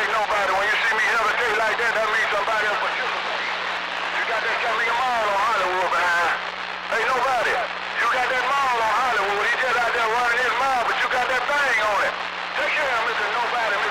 nobody. When you see me hesitate like that, that means somebody else participating. You got that Cavalier Mall on Hollywood behind. Hey, nobody. You got that mall on Hollywood. He just out there running his mouth, but you got that thing on it. Take care of Mr. Nobody,